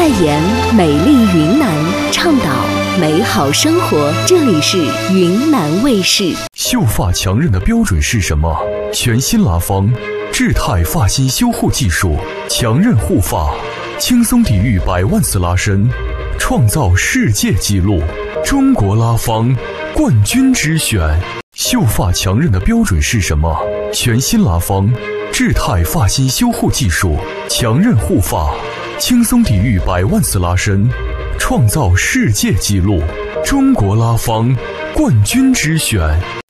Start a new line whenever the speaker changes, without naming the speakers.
代言美丽云南，倡导美好生活。这里是云南卫视。
秀发强韧的标准是什么？全新拉芳智态发型修护技术，强韧护发，轻松抵御100万次拉伸，创造世界纪录。中国拉芳冠军之选。秀发强韧的标准是什么？全新拉芳智态发型修护技术，强韧护发，轻松抵御100万次拉伸，创造世界纪录。中国拉芳冠军之选。